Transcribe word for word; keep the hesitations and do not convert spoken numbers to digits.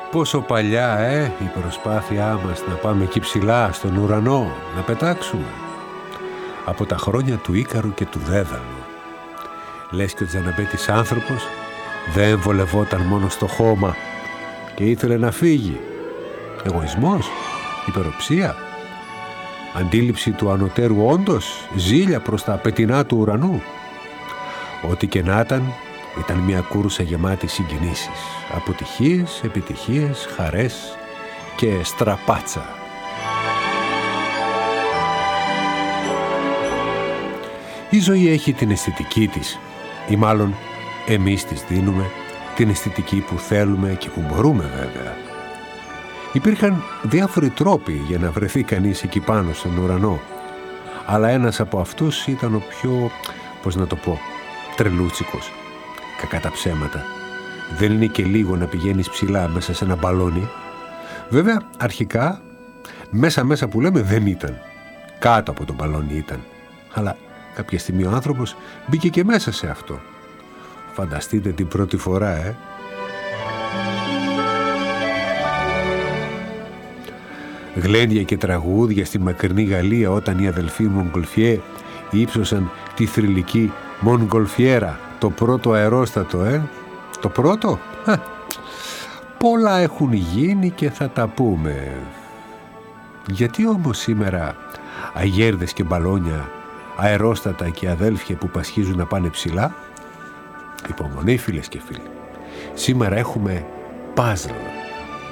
Πόσο παλιά, ε, η προσπάθειά μας να πάμε εκεί ψηλά στον ουρανό, να πετάξουμε. Από τα χρόνια του Ίκαρου και του Δέδαλου. Λες και ο Τζαναμπέτης άνθρωπος δεν βολευόταν μόνο στο χώμα και ήθελε να φύγει. Εγωισμός, υπεροψία, αντίληψη του ανωτέρου όντως, ζήλια προς τα πετεινά του ουρανού. Ό,τι και να ήταν, ήταν μια κούρσα γεμάτη συγκινήσεις, αποτυχίες, επιτυχίες, χαρές και στραπάτσα. Η ζωή έχει την αισθητική της, ή μάλλον εμείς της δίνουμε την αισθητική που θέλουμε και που μπορούμε βέβαια. Υπήρχαν διάφοροι τρόποι για να βρεθεί κανείς εκεί πάνω στον ουρανό, αλλά ένας από αυτούς ήταν ο πιο, πώς να το πω, τρελούτσικος. Κακά τα ψέματα. Δεν είναι και λίγο να πηγαίνεις ψηλά μέσα σε ένα μπαλόνι. Βέβαια, αρχικά, μέσα-μέσα που λέμε δεν ήταν. Κάτω από το μπαλόνι ήταν. Αλλά κάποια στιγμή ο άνθρωπος μπήκε και μέσα σε αυτό. Φανταστείτε την πρώτη φορά, ε. Γλέντια και τραγούδια στη μακρινή Γαλλία όταν οι αδελφοί Μογκολφιέ ύψωσαν τη θρυλική Μογκολφιέρα, το πρώτο αερόστατο, ε. Το πρώτο. Α, πολλά έχουν γίνει και θα τα πούμε. Γιατί όμως σήμερα αγέρδες και μπαλόνια, αερόστατα και αδέλφια που πασχίζουν να πάνε ψηλά? Υπομονή, φίλες και φίλοι. Σήμερα έχουμε puzzle.